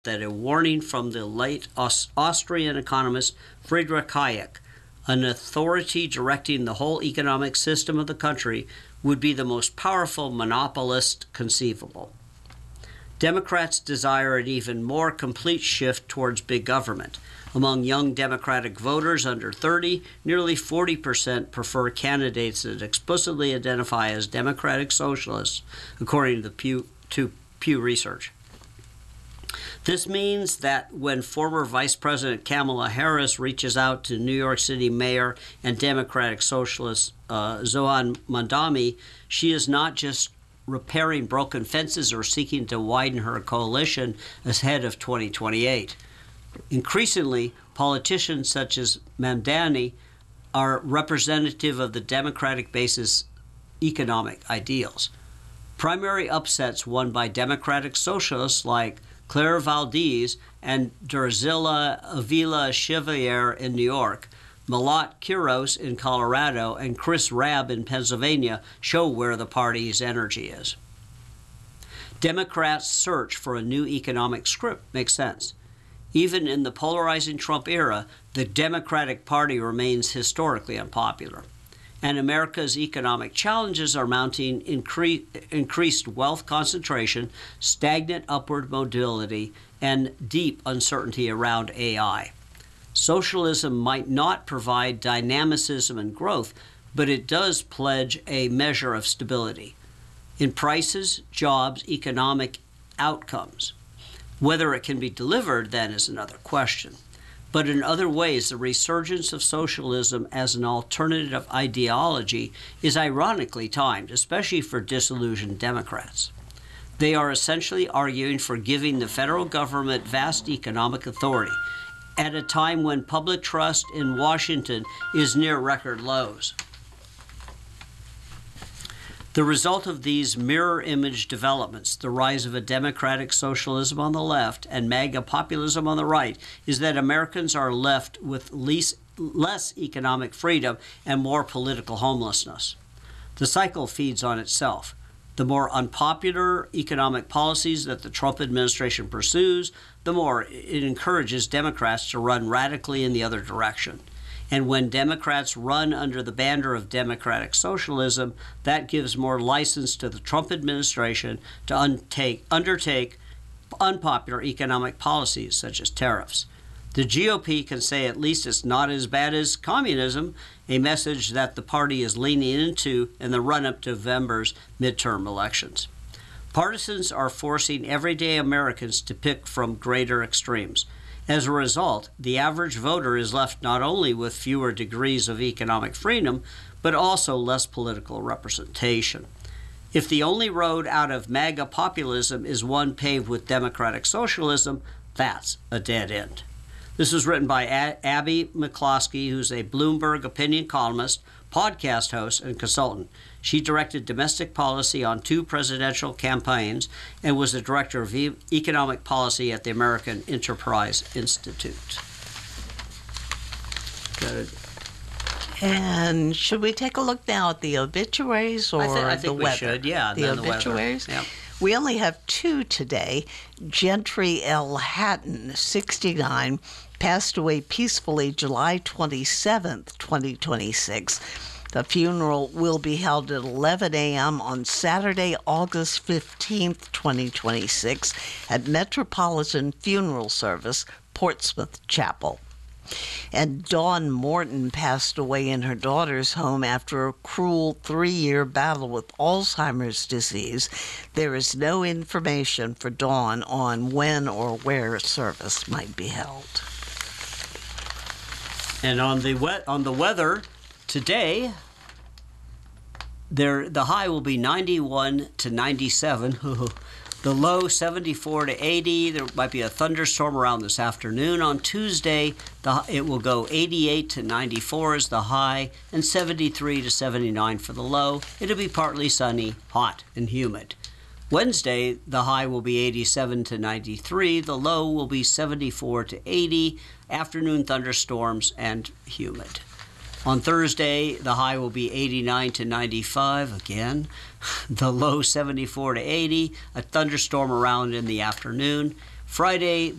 that a warning from the late Austrian economist Friedrich Hayek, an authority directing the whole economic system of the country, would be the most powerful monopolist conceivable. Democrats desire an even more complete shift towards big government. Among young Democratic voters under 30, nearly 40% prefer candidates that explicitly identify as Democratic Socialists, according to Pew Research. This means that when former Vice President Kamala Harris reaches out to New York City Mayor and Democratic Socialist Zohran Mamdani, she is not just repairing broken fences or seeking to widen her coalition ahead of 2028. Increasingly, politicians such as Mamdani are representative of the Democratic base's economic ideals. Primary upsets won by Democratic socialists like Claire Valdez and Drusilla Avila Chevalier in New York, Malat Quiros in Colorado, and Chris Rabb in Pennsylvania show where the party's energy is. Democrats' search for a new economic script makes sense. Even in the polarizing Trump era, the Democratic Party remains historically unpopular. And America's economic challenges are mounting increased wealth concentration, stagnant upward mobility, and deep uncertainty around AI. Socialism might not provide dynamicism and growth, but it does pledge a measure of stability in prices, jobs, economic outcomes. Whether it can be delivered, then, is another question. But in other ways, the resurgence of socialism as an alternative ideology is ironically timed, especially for disillusioned Democrats. They are essentially arguing for giving the federal government vast economic authority at a time when public trust in Washington is near record lows. The result of these mirror image developments, the rise of a democratic socialism on the left and MAGA populism on the right, is that Americans are left with less economic freedom and more political homelessness. The cycle feeds on itself. The more unpopular economic policies that the Trump administration pursues, the more it encourages Democrats to run radically in the other direction. And when Democrats run under the banner of democratic socialism, that gives more license to the Trump administration to undertake unpopular economic policies such as tariffs. The GOP can say at least it's not as bad as communism, a message that the party is leaning into in the run-up to November's midterm elections. Partisans are forcing everyday Americans to pick from greater extremes. As a result, the average voter is left not only with fewer degrees of economic freedom, but also less political representation. If the only road out of MAGA populism is one paved with democratic socialism, that's a dead end. This was written by Abby McCloskey, who's a Bloomberg opinion columnist, podcast host, and consultant. She directed domestic policy on 2 presidential campaigns and was the director of economic policy at the American Enterprise Institute. Good. And should we take a look now at the obituaries or I think the we weather? should, yeah. The obituaries? Yeah. We only have 2 today. Gentry L. Hatton, 69, passed away peacefully July 27th, 2026. The funeral will be held at 11 a.m. on Saturday, August 15th, 2026, at Metropolitan Funeral Service, Portsmouth Chapel. And Dawn Morton passed away in her daughter's home after a cruel 3-year battle with Alzheimer's disease. There is no information for Dawn on when or where service might be held. And on the weather today, the high will be 91 to 97. The low 74 to 80. There might be a thunderstorm around this afternoon. On Tuesday, it will go 88 to 94 as the high and 73 to 79 for the low. It'll be partly sunny, hot, and humid. Wednesday, the high will be 87 to 93. The low will be 74 to 80. Afternoon thunderstorms and humid. On Thursday, the high will be 89 to 95 again. The low 74 to 80. A thunderstorm around in the afternoon. Friday,